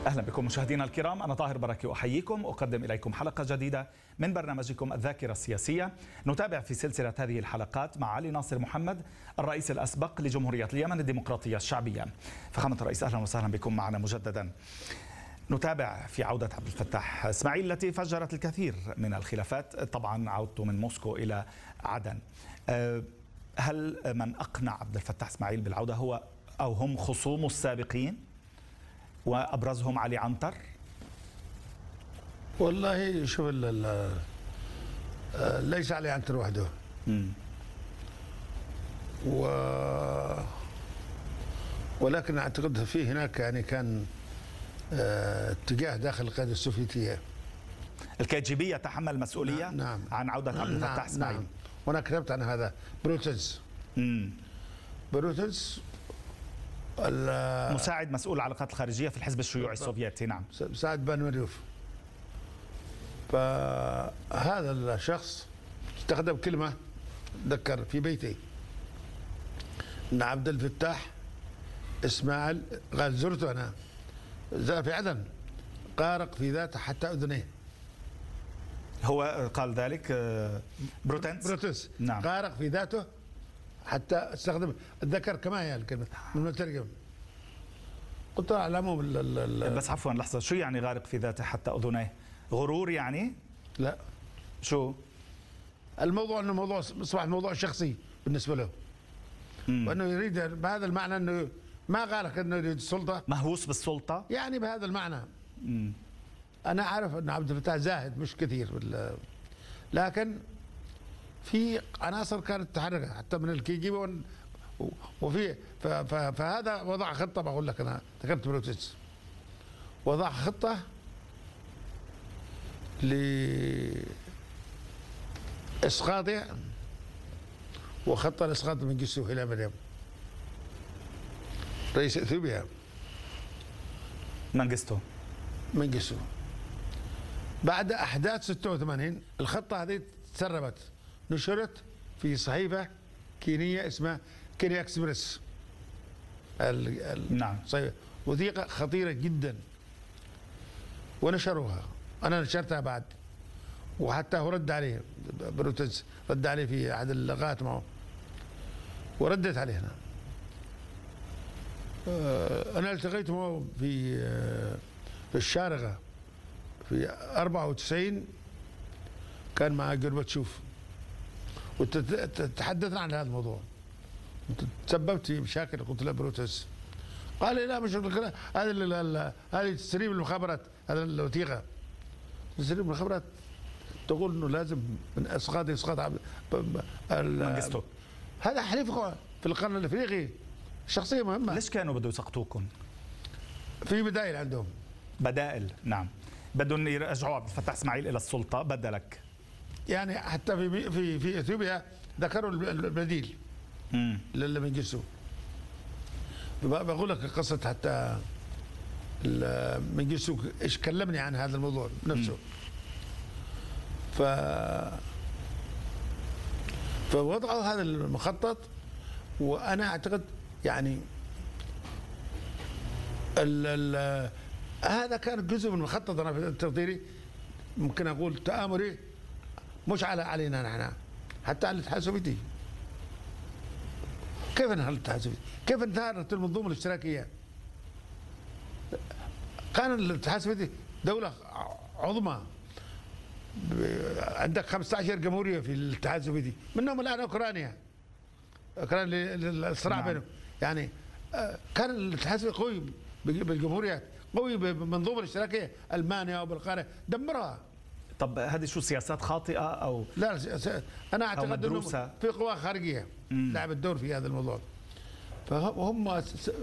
أهلا بكم مشاهدينا الكرام، أنا طاهر بركي أحييكم، أقدم إليكم حلقة جديدة من برنامجكم الذاكرة السياسية. نتابع في سلسلة هذه الحلقات مع علي ناصر محمد الرئيس الأسبق لجمهورية اليمن الديمقراطية الشعبية. فخامة الرئيس أهلا وسهلا بكم معنا مجددا. نتابع في عودة عبد الفتاح إسماعيل التي فجرت الكثير من الخلافات، طبعا عودته من موسكو إلى عدن. هل من أقنع عبد الفتاح إسماعيل بالعودة هو أو هم خصومه السابقين وأبرزهم علي عنتر؟ والله شوف ليس علي عنتر وحده. ولكن أعتقد في هناك يعني كان اتجاه داخل القيادة السوفيتية. الكي جي بي يتحمل مسؤولية نعم. عن عودة عبد الفتاح إسماعيل. نعم. وأنا كتبت عن هذا. بروتز مساعد مسؤول العلاقات الخارجية في الحزب الشيوعي السوفيتي. نعم. مساعد بانوريوف. فهذا الشخص استخدم كلمة ذكر في بيتي أن عبد الفتاح إسماعيل قال زرته أنا في عدن قارق في ذاته حتى أذنيه. هو قال ذلك بروتنس. نعم. قارق في ذاته حتى استخدم الذكر كما هي الكلمة من المترجم. قلت على العموم بس عفوا لحظة، شو يعني غارق في ذاته حتى أذنيه؟ غرور يعني؟ لا. شو؟ الموضوع انه موضوع اصبح موضوع شخصي بالنسبة له. وانه يريد بهذا المعنى انه ما قالك انه يريد السلطة، مهووس بالسلطة يعني بهذا المعنى. انا اعرف ان عبد الفتاح زاهد مش كثير لكن في عناصر كانت تتحرك حتى من الكي جي بي وفي فهذا وضع خطة. بقول لك انا ذكرت بروتس وضع خطة لإسقاطه وخطة لإسقاط منجستو إلى مريم رئيس إثيوبيا. منجستو بعد أحداث 86 الخطة هذه تسربت، نشرت في صحيفة كينية اسمها كينيا اكسبريس. نعم. وثيقة خطيرة جدا ونشروها. أنا نشرتها بعد، وحتى هو رد عليه بروتز، رد عليه في أحد اللقاءات معه وردت عليه أنا. أنا التقيت معه في الشارقة في 94، كان مع جورباتشوف وتحدثنا عن هذا الموضوع. تسببت في مشاكل. قلت له بروتز، قال لي لا مش هذه تسريب المخابرات، هذا الوثيقة تسريب المخابرات تقول انه لازم من اسقاط منجستو. هذا حليف في القرن الافريقي، شخصيه مهمه. ليش كانوا بده يسقطوكم؟ في بدائل عندهم. بدائل. نعم. بدهم يرجعوا عبد الفتاح اسماعيل الى السلطه بدلك. يعني حتى في اثيوبيا ذكروا البديل لمنجستو. بقول لك قصه حتى منجستو ايش كلمني عن هذا الموضوع نفسه. فوضعوا هذا المخطط. وانا اعتقد يعني هذا كان جزء من المخطط. انا في تقديري ممكن اقول تآمري مش علينا نحن، حتى على الاتحاد السوفيتي. كيف انهار الاتحاد السوفيتي؟ كيف انهارت المنظومه الاشتراكيه؟ كان الاتحاد السوفيتي دوله عظمى، عندك 15 جمهوريه في الاتحاد السوفيتي، منهم الان اوكرانيا الصراع بينهم. يعني كان الاتحاد السوفيتي قوي بالجمهوريات، قوي بالمنظومه الاشتراكيه. المانيا وبلغاريا دمرها. طب هذه شو سياسات خاطئه او لا؟ انا اعتقد انه مدروسة. في قوى خارجيه لعبت دور في هذا الموضوع. فهم